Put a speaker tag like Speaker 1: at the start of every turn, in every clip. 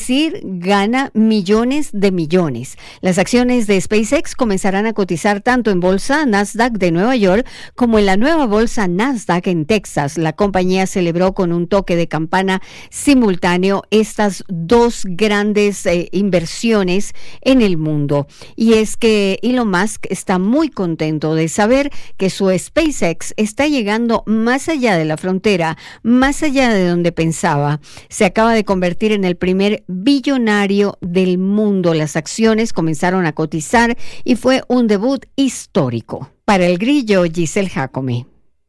Speaker 1: decir, gana millones de millones. Las acciones de SpaceX comenzarán a cotizar tanto en bolsa Nasdaq de Nueva York como en la nueva bolsa Nasdaq en Texas. La compañía celebró con un toque de campana simultáneo estas dos grandes inversiones en el mundo. Y es que Elon Musk está muy contento de saber que su SpaceX está llegando más allá de la frontera, más allá de donde pensaba. Se acaba de convertir en el primer billonario del mundo. Las acciones comenzaron a cotizar y fue un debut histórico. Para El Grillo, Giselle Jacome.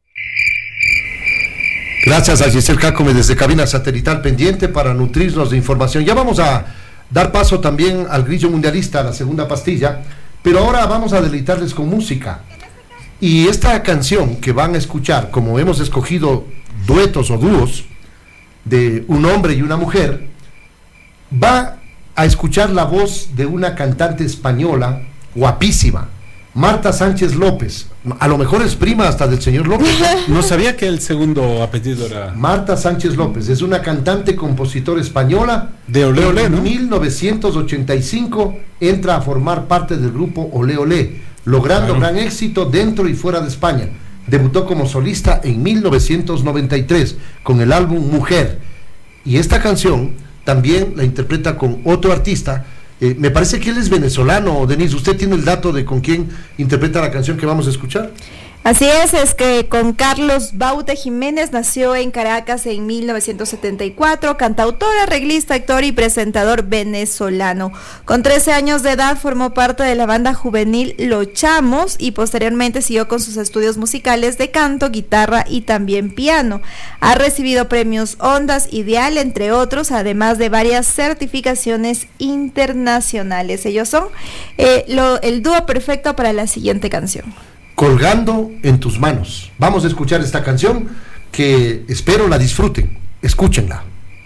Speaker 2: Gracias a Giselle Jacome desde Cabina Satelital pendiente para nutrirnos de información. Ya vamos a dar paso también al Grillo Mundialista, la segunda pastilla, pero ahora vamos a deleitarles con música. Y esta canción que van a escuchar, como hemos escogido duetos o dúos de un hombre y una mujer, va a escuchar la voz de una cantante española guapísima, Marta Sánchez López. A lo mejor es prima hasta del señor López.
Speaker 3: No sabía que el segundo apellido era...
Speaker 2: Marta Sánchez López es una cantante, compositora española.
Speaker 3: De Olé Olé, ¿no?
Speaker 2: En 1985 entra a formar parte del grupo Olé Olé, logrando gran éxito dentro y fuera de España. Debutó como solista en 1993 con el álbum Mujer. Y esta canción también la interpreta con otro artista. Me parece que él es venezolano. Denise, ¿usted tiene el dato de con quién interpreta la canción que vamos a escuchar?
Speaker 4: Así es que con Carlos Baute Jiménez. Nació en Caracas en 1974, cantautor, arreglista, actor y presentador venezolano. Con 13 años de edad formó parte de la banda juvenil Los Chamos y posteriormente siguió con sus estudios musicales de canto, guitarra y también piano. Ha recibido premios Ondas, Ideal, entre otros, además de varias certificaciones internacionales. Ellos son el dúo perfecto para la siguiente canción.
Speaker 2: Colgando en tus manos. Vamos a escuchar esta canción que espero la disfruten. Escúchenla.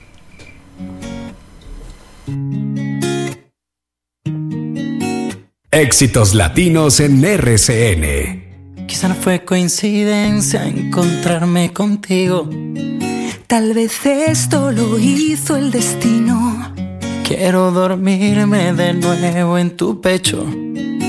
Speaker 5: Éxitos latinos en RCN.
Speaker 6: Quizá no fue coincidencia encontrarme contigo. Tal vez esto lo hizo el destino. Quiero dormirme de nuevo en tu pecho.